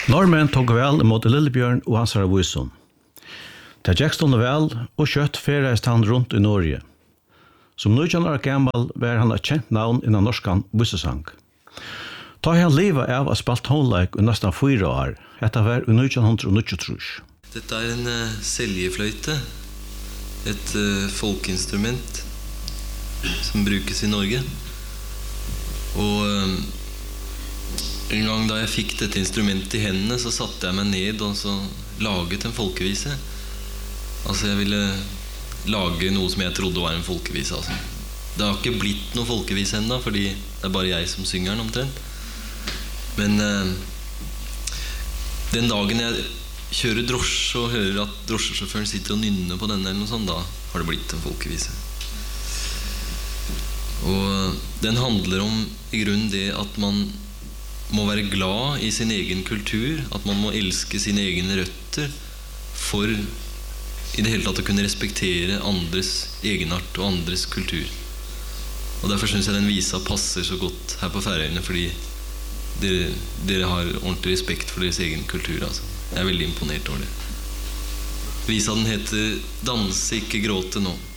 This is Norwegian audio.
Norrmän tog väl emot Lillebjörn och hans visum. Det gikk stående vel, og kjøtt ferreist han rundt i Norge. Som 19 år gammal var han et kjent navn innan norskan bussesang. Ta han livet av å spalt tonleik i nesten 4 år. Dette var i 1993. Dette en seljefløyte, et folkeinstrument som brukes i Norge. Og en gang da jeg fikk dette instrumentet i hendene, så satte jeg meg ned og så laget en folkevise. Altså jeg ville lage noe som jeg trodde var en folkevise. Altså. Det har ikke blitt noe folkevise enda, fordi det bare jeg som synger den omtrent. Men den dagen jeg kjører drosje og hører at drosjesjåføren sitter og nynner på denne eller noe sånt, da har det blitt en folkevise. Og den handler om i grunnen det at man må være glad i sin egen kultur, at man må elske sine egne røtter for i det hele tatt å kunne respektere andres egenart og andres kultur. Og derfor synes jeg den visa passer så godt her på Færøyene, fordi dere har ordentlig respekt for deres egen kultur. Altså. Jeg veldig imponert over det. Visa den heter «Danse, ikke gråte nå».